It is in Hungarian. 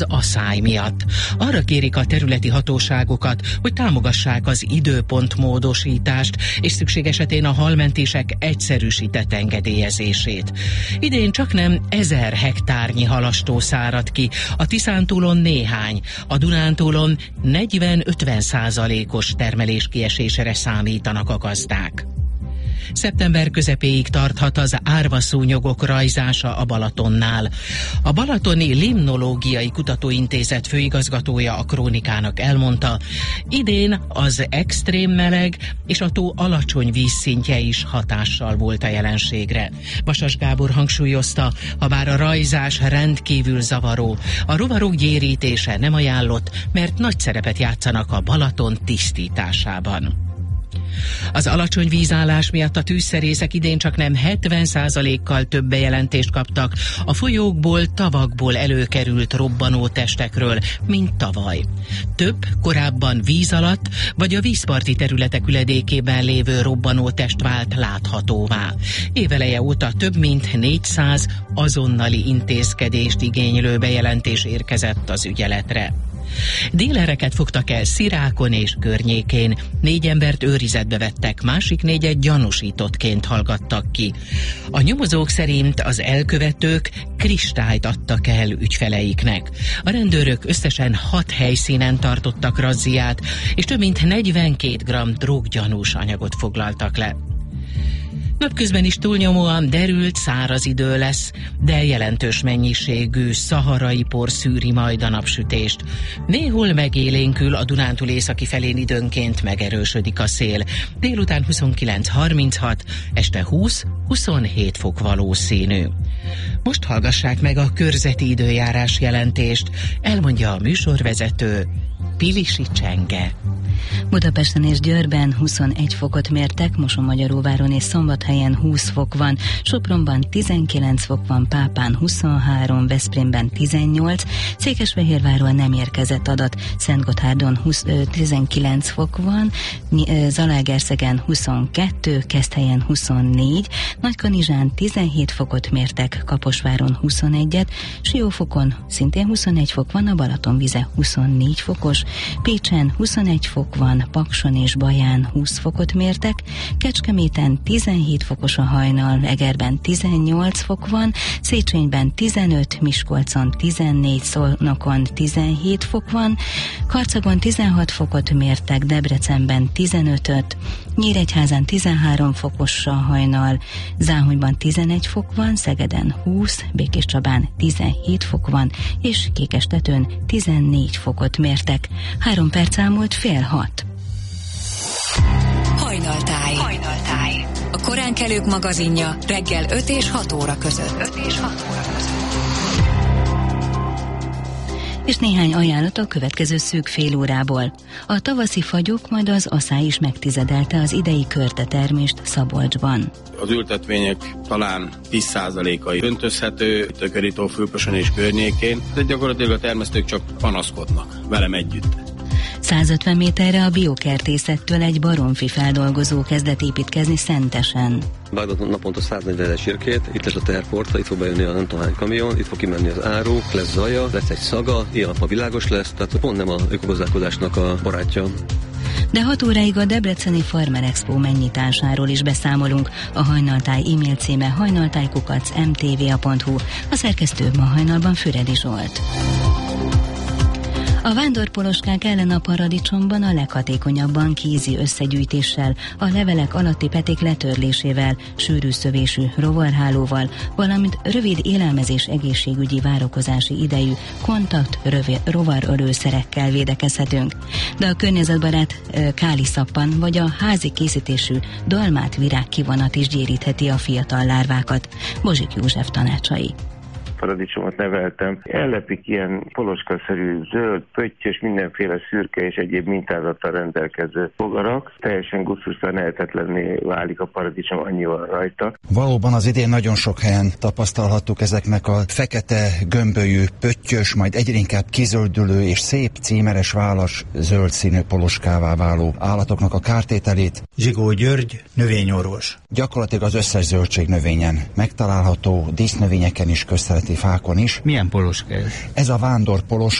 asszály miatt. Arra kérik a területi hatóságokat, hogy támogassák az időpontmódosítást és szükség esetén a halmentések egyszerűsített engedélyezését. Idén csaknem 1000 hektárnyi halastó szárad ki, a Tiszántúlon néhány, a Dunántúlon 40-50%-os termeléskiesésre számítanak a gazdák. Szeptember közepéig tarthat az árvaszúnyogok rajzása a Balatonnál. A Balatoni Limnológiai Kutatóintézet főigazgatója a Krónikának elmondta, idén az extrém meleg és a tó alacsony vízszintje is hatással volt a jelenségre. Vasas Gábor hangsúlyozta, habár a rajzás rendkívül zavaró, a rovarok gyérítése nem ajánlott, mert nagy szerepet játszanak a Balaton tisztításában. Az alacsony vízállás miatt a tűzszerészek idén csaknem 70%-kal több bejelentést kaptak a folyókból, tavakból előkerült robbanó testekről, mint tavaly. Több korábban víz alatt vagy a vízparti területek üledékében lévő robbanó test vált láthatóvá. Éveleje óta több mint 400 azonnali intézkedést igénylő bejelentés érkezett az ügyeletre. Dílereket fogtak el Szirákon és környékén, 4 embert őrizetbe vettek, másik 4-et gyanúsítottként hallgattak ki. A nyomozók szerint az elkövetők kristályt adtak el ügyfeleiknek. A rendőrök összesen 6 helyszínen tartottak razziát, és több mint 42 g droggyanús anyagot foglaltak le. Napközben is túlnyomóan derült, száraz idő lesz, de jelentős mennyiségű szaharai por szűri majd a napsütést. Néhol megélénkül, a Dunántúl északi felén időnként megerősödik a szél. Délután 29-36, este 20-27 fok valószínű. Most hallgassák meg a körzeti időjárás jelentést, elmondja a műsorvezető, Pilisi Csenge. Budapesten és Győrben 21 fokot mértek, Mosonmagyaróváron és Szombathelyen 20 fok van, Sopronban 19 fok van, Pápán 23, Veszprémben 18, Székesfehérvárról nem érkezett adat, Szentgotthárdon 19 fok van, Zalaegerszegen 22, Keszthelyen 24, Nagykanizsán 17 fokot mértek, Kaposváron 21-et, Siófokon szintén 21 fok van, a Balatonvize 24 fokos, Pécsen 21 fok van, Pakson és Baján 20 fokot mértek, Kecskeméten 17 fokos a hajnal, Egerben 18 fok van, Széchenyben 15, Miskolcon 14, Szolnokon 17 fok van, Karcagon 16 fokot mértek, Debrecenben 15-öt, Nyíregyházán 13 fokos a hajnal, Záhonyban 11 fok van, Szegeden 20, Békéscsabán 17 fok van, és Kékestetőn 14 fokot mértek. 3 perc elmúlt 5:30. Hajnaltáj. A koránkelők magazinja reggel 5 és 6 óra között. És néhány ajánlat a következő szűk fél órából. A tavaszi fagyok, majd az asszály is megtizedelte az idei körtetermést Szabolcsban. Az ültetvények talán 10%-ai öntözhető, Tököritó, Fülkösön és környékén, de gyakorlatilag a termesztők csak panaszkodnak velem együtt. 150 méterre a biokertészettől egy baromfi feldolgozó kezdett építkezni Szentesen. Vágott naponta 140 sirkét, itt lesz a teherporta, itt fog bejönni a nem tudom hány kamion, itt fog kimenni az áru, lesz zaja, lesz egy szaga, ilyen nap világos lesz, tehát pont nem a ökogazdálkodásnak a barátja. De 6 óráig a Debreceni Farmer Expo megnyitásáról is beszámolunk. A Hajnaltáj e-mail címe hajnaltáj@mtva.hu. A szerkesztő ma hajnalban Füredi Zsolt. A vándorpoloskák ellen a paradicsomban a leghatékonyabban kézi összegyűjtéssel, a levelek alatti peték letörlésével, sűrű szövésű rovarhálóval, valamint rövid élelmezés egészségügyi várakozási idejű kontakt rovarölőszerekkel védekezhetünk. De a környezetbarát káliszappan vagy a házi készítésű dalmát virág kivonat is gyérítheti a fiatal lárvákat. Bozsik József tanácsai. Paradicsomot neveltem. Ellepik ilyen poloskaszerű, zöld, pöttyös, mindenféle szürke és egyéb mintázattal rendelkező bogarak. Teljesen gusztustalan, lehetetlenné válik a paradicsom, annyi van rajta. Valóban az idén nagyon sok helyen tapasztalhattuk ezeknek a fekete, gömbölyű, pöttyös, majd egyre inkább kizöldülő és szép, címeres válas, zöld színű poloskává váló állatoknak a kártételét. Zsigó György, növényorvos. Gyakorlatilag az összes zöldségnövényen megtalálható, dísznövényeken is, közterületi fákon is. Milyen poloska ez? Ez a vándorpolos,